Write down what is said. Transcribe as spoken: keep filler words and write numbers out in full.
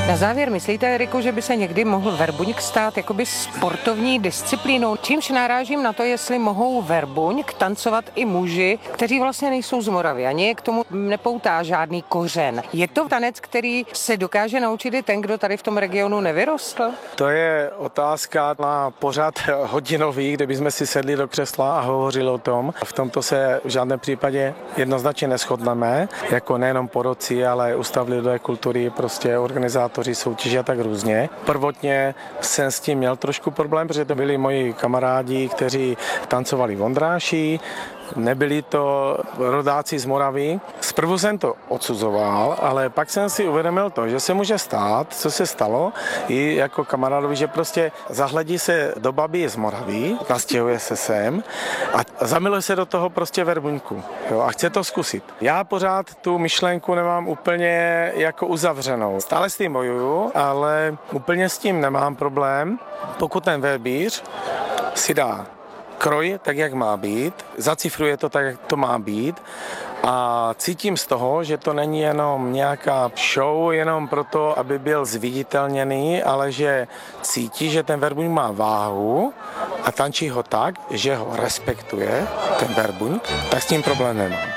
Na závěr, myslíte, Eriku, že by se někdy mohl verbuňk stát jakoby sportovní disciplínou? Čímž narážím na to, jestli mohou verbuňk tancovat i muži, kteří vlastně nejsou z Moravy, ani je k tomu nepoutá žádný kořen. Je to tanec, který se dokáže naučit i ten, kdo tady v tom regionu nevyrostl? To je otázka na pořad hodinový, kde bychom si sedli do křesla a hovořili o tom. V tomto se v žádném případě jednoznačně neshodneme, jako nejenom poroci, ale Ústav lidové kultury, prostě organizátoři soutěže a tak různě. Prvotně jsem s tím měl trošku problém, protože to byli moji kamarádi, kteří tancovali v Ondráši, nebyli to rodáci z Moravy. Zprvu jsem to odsuzoval, ale pak jsem si uvědomil to, že se může stát, co se stalo, i jako kamarádovi, že prostě zahledí se do babi z Moravy, nastěhuje se sem a zamiluje se do toho prostě verbuňku, jo, a chce to zkusit. Já pořád tu myšlenku nemám úplně jako uzavřenou. Stále s tím bojuju, ale úplně s tím nemám problém, pokud ten verbíř si dá kroj tak, jak má být, zacifruje to tak, jak to má být a cítím z toho, že to není jenom nějaká show, jenom proto, aby byl zviditelněný, ale že cítí, že ten verbuňk má váhu a tančí ho tak, že ho respektuje, ten verbuňk, tak s tím problém nemám.